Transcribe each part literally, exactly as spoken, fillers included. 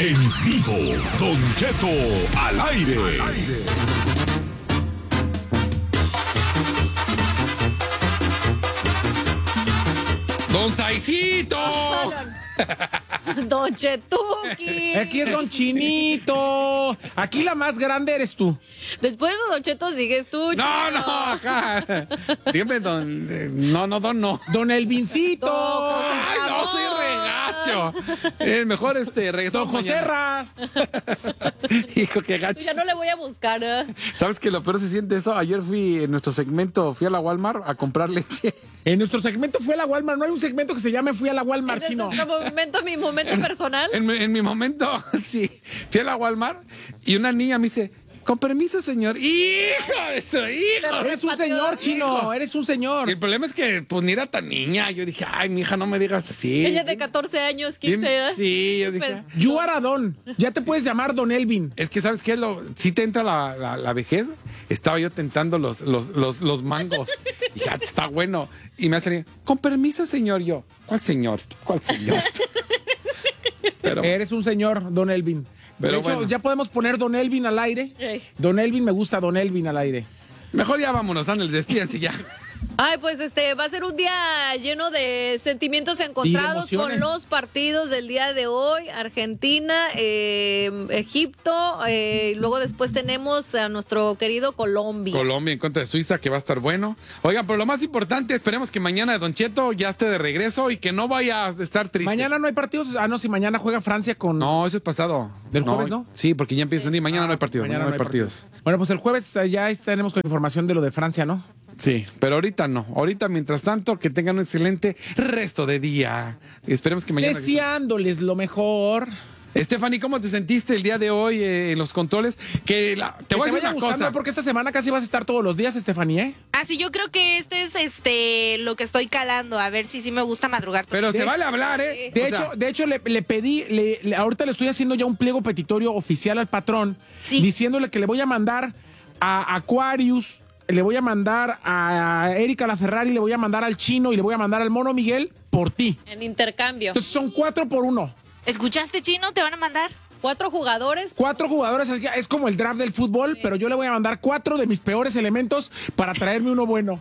En vivo, Don Cheto al aire. Al aire. ¡Don Saicito! Don Chetuki. Aquí es Don Chinito. Aquí la más grande eres tú. Después de Don Cheto sigues tú. No, Chino. no, acá. Dígame, don. eh, No, no, don, no. Don Elvincito. Don José Ay, no, soy regacho. El mejor este reggaetón. Don Joserra. Hijo, qué gacho. Ya no le voy a buscar. ¿eh? ¿Sabes que lo peor se siente eso? Ayer fui en nuestro segmento, fui a la Walmart a comprar leche. En nuestro segmento fui a la Walmart. No hay un segmento que se llame Fui a la Walmart, Ese es Chino. otro momento, mi momento personal. En, mi- en mi momento, sí. Fui a la Walmart y una niña me dice, con permiso, señor. ¡Hijo de su hijo! Eres un señor, Chino. Eres un señor. El problema es que, pues, ni era tan niña. Yo dije, ay, mi hija, no me digas así. Ella de catorce años, quince. ¿eh? Sí, yo dije. Pues, You are a Don. Ya te puedes llamar Don Elvin. Es que, ¿sabes qué? Lo, si te entra la, la, la vejez, estaba yo tentando los, los, los, los mangos. Y dije, ah, está bueno. Y me hacen, con permiso, señor. Yo, ¿cuál señor? ¿Cuál señor? Pero, Eres un señor, Don Elvin. Pero de hecho, bueno. ya podemos poner Don Elvin al aire. Ey. Don Elvin, me gusta Don Elvin al aire. mejor ya vámonos, ándale, despídense ya. Ay, pues este va a ser un día lleno de sentimientos encontrados Y de emociones. con los partidos del día de hoy. Argentina, eh, Egipto, eh, luego después tenemos a nuestro querido Colombia. Colombia en contra de Suiza, que va a estar bueno. Oigan, pero lo más importante, esperemos que mañana Don Cheto ya esté de regreso y que no vaya a estar triste. Mañana no hay partidos. Ah, no, si mañana juega Francia con. No, eso es pasado. ¿Del jueves, no? Sí, porque ya empiezan y mañana no hay partido. Mañana, no hay partidos. Bueno, pues el jueves eh, ya tenemos con información de lo de Francia, ¿no? Sí, pero ahorita no. Ahorita, mientras tanto, que tengan un excelente resto de día. Esperemos que mañana... Deseándoles lo mejor. Stephanie, ¿cómo te sentiste el día de hoy eh, en los controles? Que la- te Que voy a te decir vaya una gustando, cosa. porque esta semana casi vas a estar todos los días, Estefanía, ¿eh? Así yo creo que este es este lo que estoy calando, a ver si sí me gusta madrugar. Pero De- se vale hablar, ¿eh? De O hecho, sea, de hecho le, le pedí, le- le- ahorita le estoy haciendo ya un pliego petitorio oficial al patrón, Sí. diciéndole que le voy a mandar a Aquarius, le voy a mandar a Erika La Ferrari, le voy a mandar al Chino y le voy a mandar al Mono Miguel por ti. En intercambio. Entonces son cuatro por uno. ¿Escuchaste, Chino? ¿Te van a mandar? Cuatro jugadores. Cuatro jugadores, es, es como el draft del fútbol, pero yo le voy a mandar cuatro de mis peores elementos para traerme uno bueno.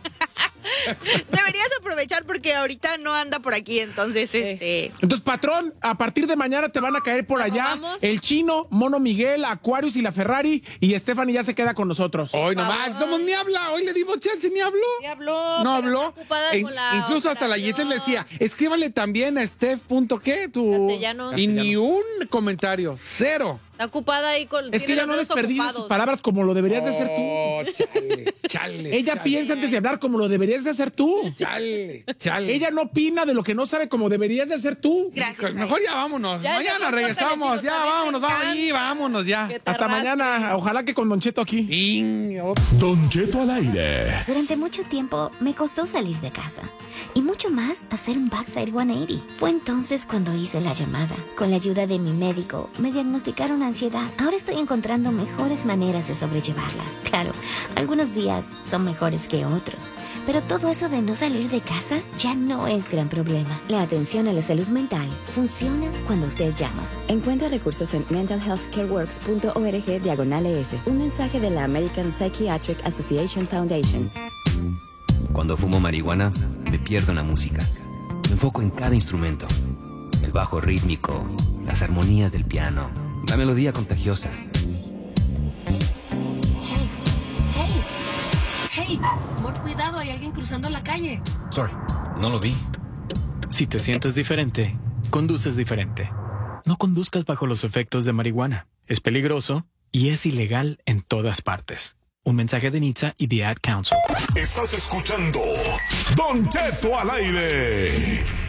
Deberías aprovechar porque ahorita no anda por aquí, entonces este Entonces, patrón, a partir de mañana te van a caer por ¿Nos allá vamos? el Chino, Mono Miguel, Aquarius y la Ferrari, y Stephanie ya se queda con nosotros. hoy nomás, no, ni habla. Hoy le dimos chance, ni habló. Sí habló, No pero habló. está ocupada E- con la incluso hasta la operación. Giselle le decía, escríbale también a Steph. punto ¿Qué? Tu... Castellanos. Y ni un comentario. Cero. Está ocupada ahí con. Es que tiene ya no los dedos desperdicies sus ocupados. palabras como lo deberías de hacer tú. Oh, chale, chale. Ella chale, piensa antes de hablar como lo deberías de hacer tú. Chale, chale. Ella no opina de lo que no sabe como deberías de hacer tú. gracias. Híjole, mejor ya vámonos. Ya, ya, Mañana no regresamos. importa, Ya, Luisito, vámonos, también vamos. me Y vámonos ya. Que te Hasta arrastre. mañana. Ojalá que con Don Cheto aquí. Y- Don Cheto al aire. Durante mucho tiempo me costó salir de casa y mucho más hacer un backside ciento ochenta. Fue entonces cuando hice la llamada. Con la ayuda de mi médico me diagnosticaron ansiedad. Ahora estoy encontrando mejores maneras de sobrellevarla. Claro, algunos días son mejores que otros, pero todo eso de no salir de casa ya no es gran problema. La atención a la salud mental funciona cuando usted llama. Encuentra recursos en mental health care works punto org diagonal es. Un mensaje de la American Psychiatric Association Foundation. Cuando fumo marihuana, me pierdo en la música. Me enfoco en cada instrumento. El bajo rítmico, las armonías del piano, la melodía contagiosa. Hey, hey, hey, amor, cuidado, hay alguien cruzando la calle. Sorry, no lo vi. Si te sientes diferente, conduces diferente. No conduzcas bajo los efectos de marihuana. Es peligroso y es ilegal en todas partes. Un mensaje de N H T S A y The Ad Council. Estás escuchando Don Cheto al aire.